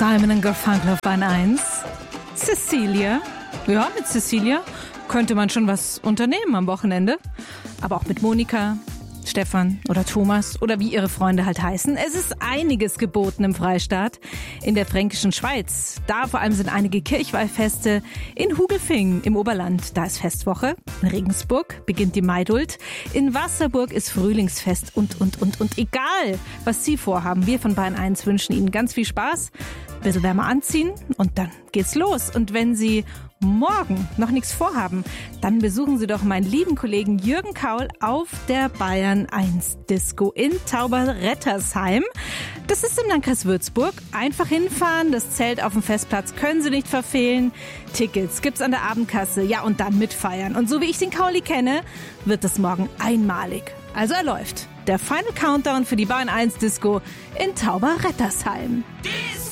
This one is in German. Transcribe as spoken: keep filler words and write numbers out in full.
Simon and Garfunkel auf Bahn eins. Cecilia. Ja, mit Cecilia könnte man schon was unternehmen am Wochenende. Aber auch mit Monika, Stefan oder Thomas oder wie ihre Freunde halt heißen. Es ist einiges geboten im Freistaat. In der fränkischen Schweiz, da vor allem sind einige Kirchweihfeste. In Hugelfingen im Oberland, da ist Festwoche. In Regensburg beginnt die Maidult. In Wasserburg ist Frühlingsfest und, und, und, und. Egal, was Sie vorhaben, wir von Bayern eins wünschen Ihnen ganz viel Spaß. Ein bisschen wärmer anziehen und dann geht's los. Und wenn Sie morgen noch nichts vorhaben, dann besuchen Sie doch meinen lieben Kollegen Jürgen Kaul auf der Bayern eins Disco in Tauberrettersheim. Das ist im Landkreis Würzburg. Einfach hinfahren, das Zelt auf dem Festplatz können Sie nicht verfehlen. Tickets gibt's an der Abendkasse, ja, und dann mitfeiern. Und so wie ich den Kauli kenne, wird das morgen einmalig. Also er läuft. Der Final Countdown für die Bayern eins Disco in Tauberrettersheim.